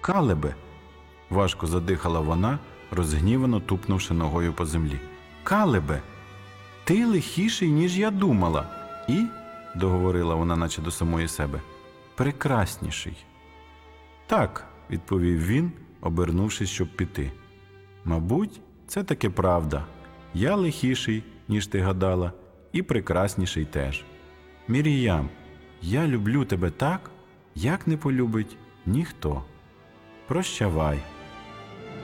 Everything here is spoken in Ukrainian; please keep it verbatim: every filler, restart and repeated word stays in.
Калебе!» Важко задихала вона, розгнівано тупнувши ногою по землі. «Калебе! Ти лихіший, ніж я думала. І, — договорила вона наче до самої себе, — прекрасніший». «Так», — відповів він, обернувшись, щоб піти. «Мабуть, це таки правда. Я лихіший, ніж ти гадала, і прекрасніший теж. Мір'ям, я люблю тебе так, як не полюбить ніхто. Прощавай».